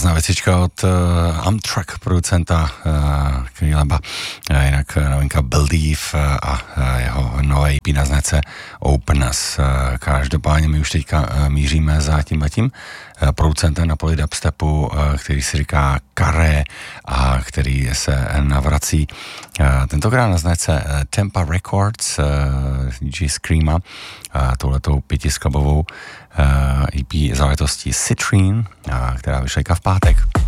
Krásná věcička od Amtrak, producenta Caleba, jinak novinka Believe a jeho nové EP na značce Openness. Každopádně my už teďka míříme za tímhletím producentem na poli dubstepu, který si říká Carré a který se navrací tentokrát na značce Tampa Records, DJ Screama, touhletou 5skladbovou EP záležitostí Citrine, která vyšla v pátek.